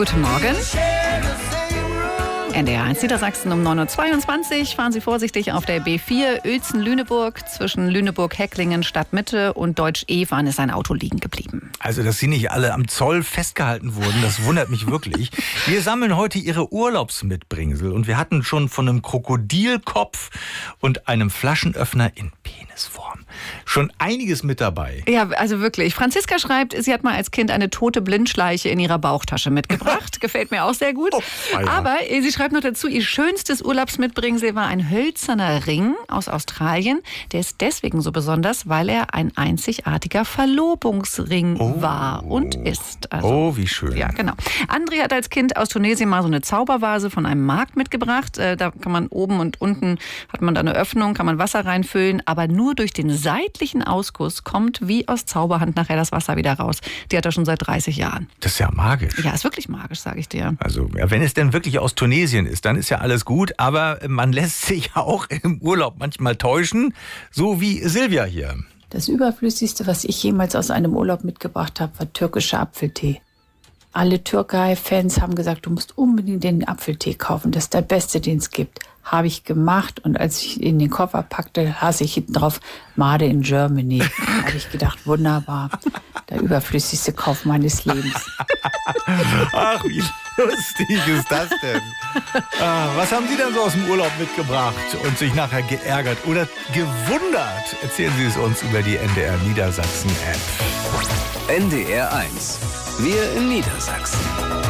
Guten Morgen. NDR 1 Niedersachsen um 9.22 Uhr. Fahren Sie vorsichtig auf der B4 Uelzen-Lüneburg. Zwischen Lüneburg-Hecklingen, Stadtmitte und Deutsch-Efern ist ein Auto liegen geblieben. Also, dass Sie nicht alle am Zoll festgehalten wurden, das wundert mich wirklich. Wir sammeln heute Ihre Urlaubsmitbringsel und wir hatten schon von einem Krokodilkopf und einem Flaschenöffner in Penisform schon einiges mit dabei. Ja, also wirklich. Franziska schreibt, sie hat mal als Kind eine tote Blindschleiche in ihrer Bauchtasche mitgebracht. Gefällt mir auch sehr gut. Aber sie schreibt noch dazu, ihr schönstes Urlaubsmitbringsel war ein hölzerner Ring aus Australien. Der ist deswegen so besonders, weil er ein einzigartiger Verlobungsring war und ist. Also, wie schön. Ja, genau. André hat als Kind aus Tunesien mal so eine Zaubervase von einem Markt mitgebracht. Da kann man oben und unten, hat man da eine Öffnung, kann man Wasser reinfüllen, aber nur durch den seitlichen Ausguss kommt wie aus Zauberhand nachher das Wasser wieder raus. Die hat er schon seit 30 Jahren. Das ist ja magisch. Ja, ist wirklich magisch, sage ich dir. Also, ja, wenn es denn wirklich aus Tunesien ist, dann ist ja alles gut, aber man lässt sich auch im Urlaub manchmal täuschen, so wie Silvia hier. Das Überflüssigste, was ich jemals aus einem Urlaub mitgebracht habe, war türkischer Apfeltee. Alle Türkei-Fans haben gesagt, du musst unbedingt den Apfeltee kaufen, das ist der beste, den es gibt. Habe ich gemacht und als ich in den Koffer packte, las ich hinten drauf, Made in Germany. Da habe ich gedacht, wunderbar, der überflüssigste Kauf meines Lebens. Ach, wie lustig ist das denn? Was haben Sie denn so aus dem Urlaub mitgebracht und sich nachher geärgert oder gewundert? Erzählen Sie es uns über die NDR Niedersachsen App. NDR 1. Wir in Niedersachsen.